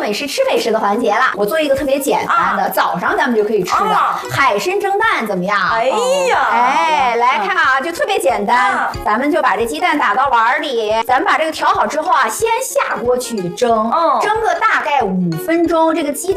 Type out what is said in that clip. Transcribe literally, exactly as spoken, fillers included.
美食吃美食的环节了。我做一个特别简单的，啊、早上咱们就可以吃的、啊、海参蒸蛋，怎么样？ 哎呀， 哎，来看啊，就特别简单，啊、咱们就把这鸡蛋打到碗里，咱们把这个调好之后啊，先下锅去蒸，嗯、蒸个大概五分钟，这个鸡蛋。